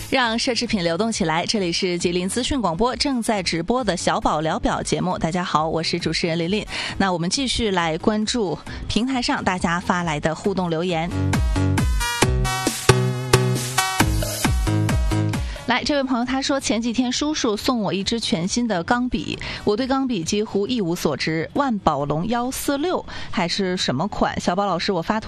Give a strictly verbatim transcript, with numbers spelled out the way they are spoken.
让奢侈品流动起来，这里是吉林资讯广播正在直播的小宝聊表节目。大家好，我是主持人琳琳。那我们继续来关注平台上大家发来的互动留言。来，这位朋友他说，前几天叔叔送我一支全新的钢笔，我对钢笔几乎一无所知，万宝龙幺四六还是什么款？小宝老师，我发图